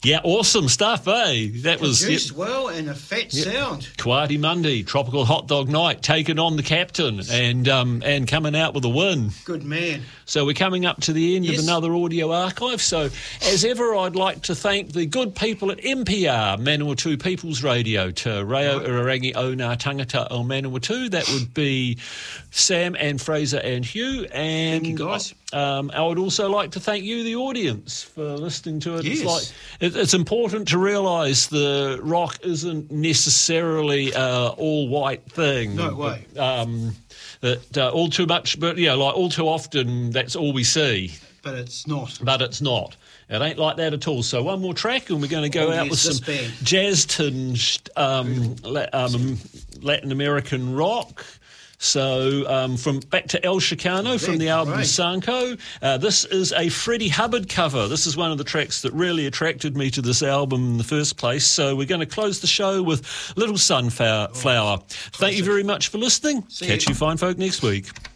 Yeah, awesome stuff, eh? That was produced well and a fat sound. Kwati Mundi, Tropical Hot Dog Night, taking on the captain and coming out with a win. Good man. So we're coming up to the end of another audio archive. So as ever, I'd like to thank the good people at MPR, Manawatu People's Radio, Te Reo Irarangi o Ngā Tangata o Manawatu. That would be Sam and Fraser and Hugh. And thank you, guys. I would also like to thank you, the audience, for listening to it. Yes. It's important to realise the rock isn't necessarily all white thing. No way. All too much, but all too often, that's all we see. But it's not. It ain't like that at all. So one more track, and we're going to go out with some jazz-tinged Latin American rock. So from back to El Chicano from the album Sanko. This is a Freddie Hubbard cover. This is one of the tracks that really attracted me to this album in the first place. So we're going to close the show with Little Sunflower. Thank you very much for listening. Catch you fine folk next week.